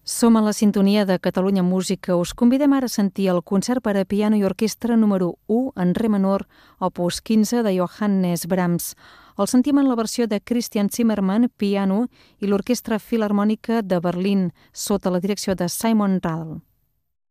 Som a la sintonia de Catalunya Música. Us convidem ara a sentir el concert per a piano i orquestra número 1 en re menor, opus 15 de Johannes Brahms. El sentim en la versió de Christian Zimmermann, piano, i l'Orquestra Filharmònica de Berlín, sota la direcció de Simon Rattle.